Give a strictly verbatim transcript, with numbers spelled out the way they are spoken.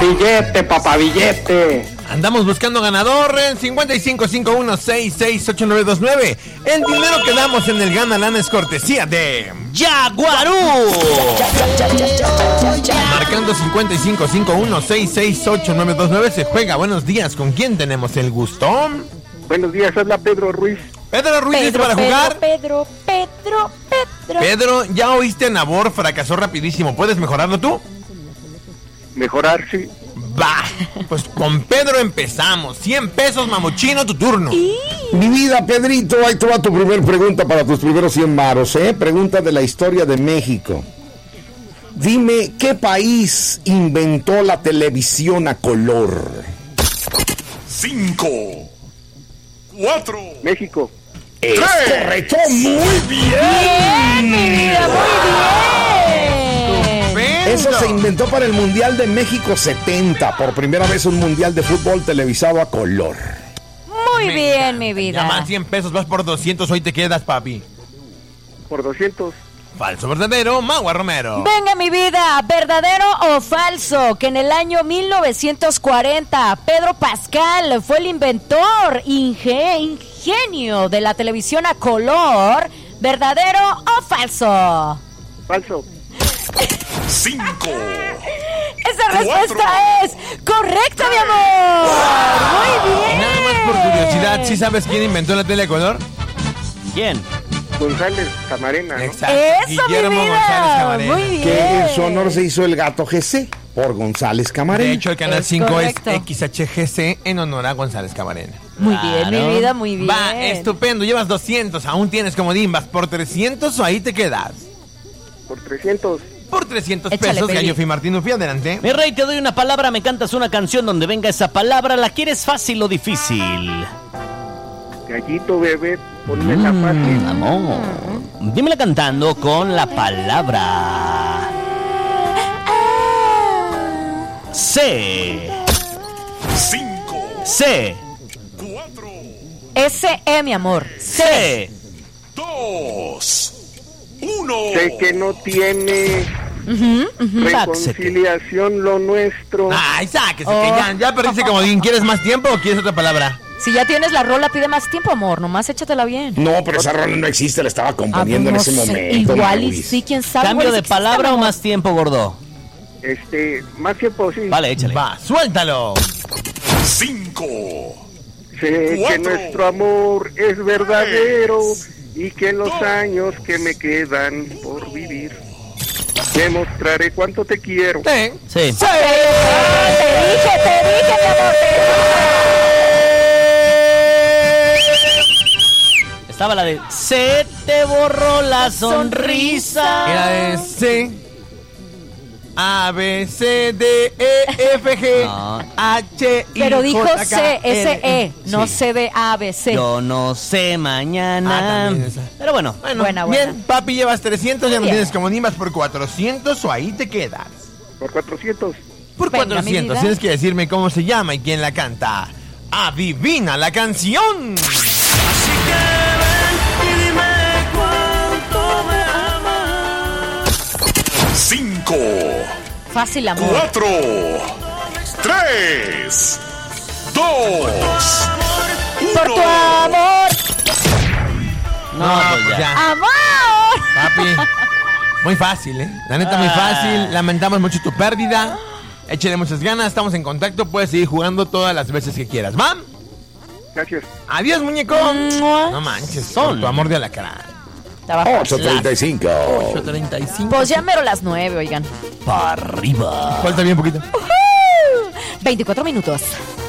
Billete, papá, billete. Andamos buscando ganador en cincuenta y cinco cincuenta y uno sesenta y seis ochenta y nueve veintinueve. El dinero que damos en el Gana Lana es cortesía de Yaguarú. Marcando cincuenta y cinco cincuenta y uno sesenta y seis ochenta y nueve veintinueve se juega. Buenos días, ¿con quién tenemos el gusto? Buenos días, habla Pedro Ruiz. Pedro Ruiz, ¿listo para Pedro, jugar? Pedro, Pedro, Pedro. Pedro, ya oíste a Nabor, fracasó rapidísimo. ¿Puedes mejorarlo tú? Mejorar, sí. Va, pues con Pedro empezamos. cien pesos, mamuchino, tu turno. Mi vida, Pedrito, ahí te va tu primer pregunta para tus primeros cien varos, ¿eh? Pregunta de la historia de México. Dime, ¿qué país inventó la televisión a color? Cinco, cuatro, México. Es correcto, muy bien. Bien, mi vida, muy bien. Eso se inventó para el Mundial de México setenta. Por primera vez un Mundial de fútbol televisado a color. Muy Me bien, encanta. mi vida. Ya van cien pesos, vas por doscientos, hoy te quedas, papi. Por doscientos. Falso, verdadero, Magua Romero. Venga, mi vida, ¿verdadero o falso? Que en el año mil novecientos cuarenta Pedro Pascal fue el inventor, inge, ingenio de la televisión a color. ¿Verdadero o falso? Falso. cinco. Esa respuesta es correcta, mi amor. Muy bien. Nada más por curiosidad, ¿sí sabes quién inventó la tele a color? ¿Quién? González Camarena, ¿no? Exacto. Eso, Guillermo mi González vida. Camarena. Muy bien. Que en su honor se hizo el gato G C por González Camarena. De hecho, el canal Es cinco correcto. es X H G C en honor a González Camarena. Muy bien, Claro. mi vida, muy bien. Va, estupendo, llevas doscientos, aún tienes comodín, vas por trescientos o ahí te quedas. Por trescientos. Por trescientos Échale, pesos, Peli. Gallo Fi Martín Ufi, adelante. Mi rey, te doy una palabra, me cantas una canción donde venga esa palabra. ¿La quieres fácil o difícil? Gallito, bebé, ponme la fácil. Mm, amor. Dímela cantando con la palabra C. Cinco, C. cuatro, S E, mi amor. C. dos, uno. Sé que no tiene reconciliación lo nuestro. Ay, sáquese, Oh. que ya, ya perdiste comodín. ¿Quieres más tiempo o quieres otra palabra? Si ya tienes la rola, pide más tiempo, amor. Nomás échatela bien. No, pero esa rola no existe, la estaba componiendo Ah, en no ese sé, momento. Igual y Luis. sí, quién sabe. ¿Cambio igual y de sí existe, palabra mi o amor. más tiempo, gordo? Este, más tiempo, sí. Vale, échale. Va, suéltalo. Cinco, Sé que Cuatro. nuestro amor es verdadero y que en los años que me quedan por vivir demostraré cuánto te quiero. Sí. Sí. Te dije, te dije, mi amor. Estaba la de Se te borró la sonrisa. Era de C, A, B, C, D, E, F, G, No. H, I, Pero dijo J, K, C, S, E, L. no Sí. C, D, A, B, C. Yo no sé Ah, mañana. también esa. Pero bueno. Bueno, Buena, bien, buena. papi, llevas trescientos, ya no Bien. tienes comodín, vas por cuatrocientos o ahí te quedas. Por cuatrocientos. Por Venga, mi cuatrocientos, vida. tienes que decirme cómo se llama y quién la canta. ¡Adivina la canción! cinco, Fácil, amor. cuatro, tres, dos, Por tu uno. amor. No, pues ya. ¡Amor! Papi, muy fácil, ¿eh? La neta, muy Ah. fácil. Lamentamos mucho tu pérdida. Échale muchas ganas, estamos en contacto. Puedes seguir jugando todas las veces que quieras. ¿Va? Gracias. Adiós, muñeco. Mua. No manches, Son. por tu amor de alacrán. Estaba ocho fácil. treinta y cinco. ocho treinta y cinco. Pues ya mero las nueve, oigan. Para arriba. Falta bien poquito. veinticuatro minutos.